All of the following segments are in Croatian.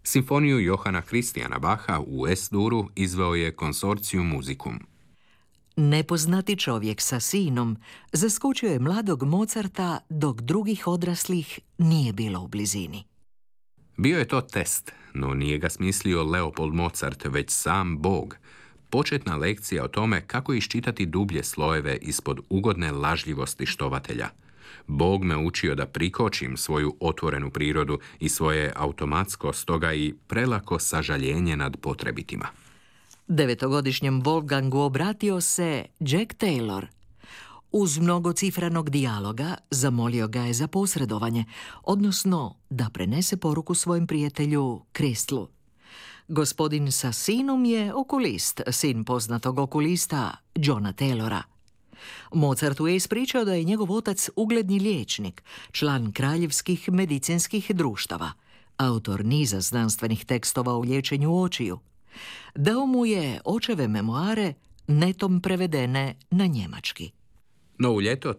Simfoniju Johana Christiana Bacha u S-duru izveo je Consortium Musicum. Nepoznati čovjek sa sinom zaskočio je mladog Mozarta dok drugih odraslih nije bilo u blizini. Bio je to test, no nije ga smislio Leopold Mozart, već sam Bog. Početna lekcija o tome kako iščitati dublje slojeve ispod ugodne lažljivosti štovatelja. Bog me učio da prikočim svoju otvorenu prirodu i svoje automatsko, stoga i prelako sažaljenje nad potrebitima. 9-godišnjem Wolfgangu obratio se Jack Taylor. Uz mnogocifranog dijaloga zamolio ga je za posredovanje, odnosno da prenese poruku svojem prijatelju Kristlu. Gospodin sa sinom je okulist, sin poznatog okulista Johna Taylora. Mozartu je ispričao da je njegov otac ugledni liječnik, član kraljevskih medicinskih društava, autor niza znanstvenih tekstova o liječenju očiju. Dao mu je očeve memoare netom prevedene na njemački. No u ljeto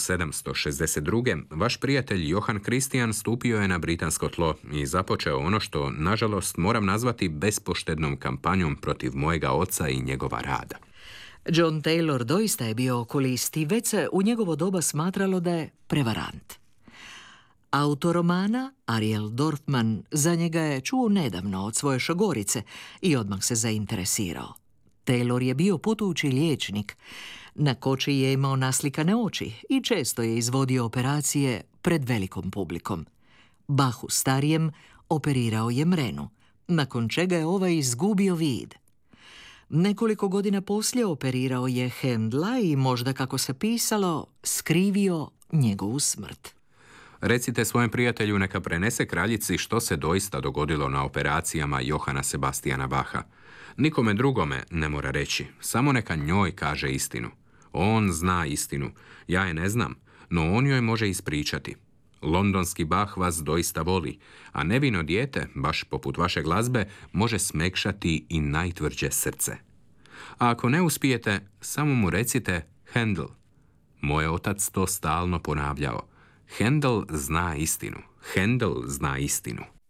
1762. vaš prijatelj Johann Christian stupio je na britansko tlo i započeo ono što, nažalost, moram nazvati bespoštednom kampanjom protiv mojega oca i njegova rada. John Taylor doista je bio okulist i već se u njegovo doba smatralo da je prevarant. Autor romana, Ariel Dorfman, za njega je čuo nedavno od svoje šogorice i odmah se zainteresirao. Taylor je bio putujući liječnik. Na koči je imao naslikane oči i često je izvodio operacije pred velikom publikom. Bachu starijem operirao je mrenu, nakon čega je ovaj izgubio vid. Nekoliko godina poslije operirao je Hendla i možda, kako se pisalo, skrivio njegovu smrt. Recite svojem prijatelju neka prenese kraljici što se doista dogodilo na operacijama Johana Sebastiana Bacha. Nikome drugome ne mora reći, samo neka njoj kaže istinu. On zna istinu, ja je ne znam, no on joj može ispričati. Londonski Bach vas doista voli, a nevino dijete, baš poput vaše glazbe, može smekšati i najtvrđe srce. A ako ne uspijete, samo mu recite Handel. Moj otac to stalno ponavljao. Handel zna istinu. Handel zna istinu.